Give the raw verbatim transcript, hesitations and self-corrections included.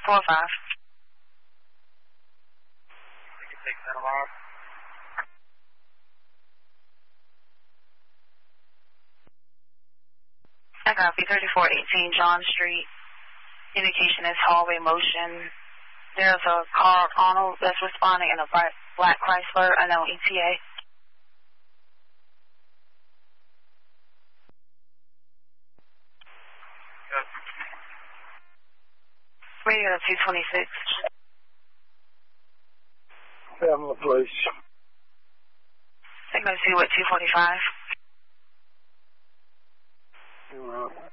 four five. You can take that off. I copy. thirty-four eighteen John Street. Indication is hallway motion. There's a Carl Arnold that's responding in a black Chrysler, unknown E T A. Yes. Radio two twenty-six. Pamela Place. Signal two at two forty-five. Well,